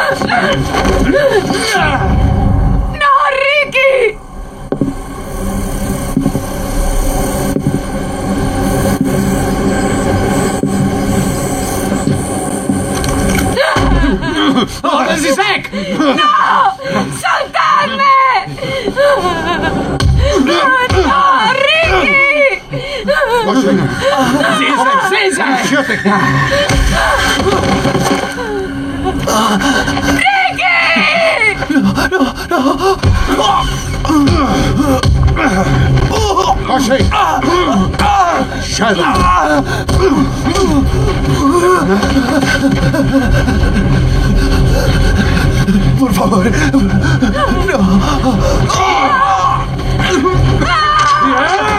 ¡No, Ricky! ¡Orden Zizek! ¡No! ¡Soltadme! ¡No, Ricky! Zizek! José. Shadow. Por favor. No.